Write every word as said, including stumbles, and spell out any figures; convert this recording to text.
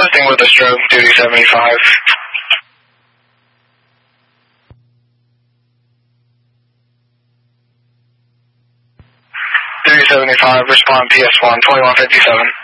Testing with a stroke, duty seventy-five. Duty seventy-five, respond P S one, twenty-one fifty-seven.